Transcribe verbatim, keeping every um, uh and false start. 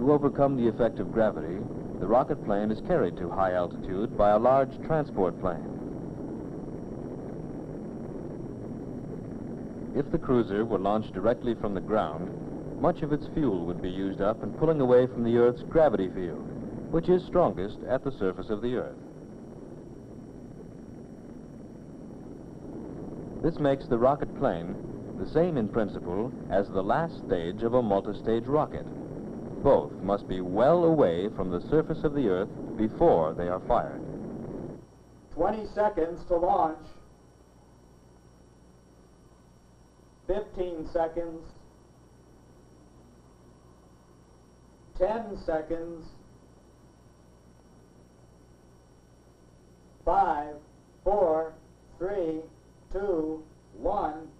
To overcome the effect of gravity, the rocket plane is carried to high altitude by a large transport plane. If the cruiser were launched directly from the ground, much of its fuel would be used up in pulling away from the Earth's gravity field, which is strongest at the surface of the Earth. This makes the rocket plane the same in principle as the last stage of a multi-stage rocket. Both must be well away from the surface of the Earth before they are fired. twenty seconds to launch. fifteen seconds. ten seconds. five, four, three, two, one.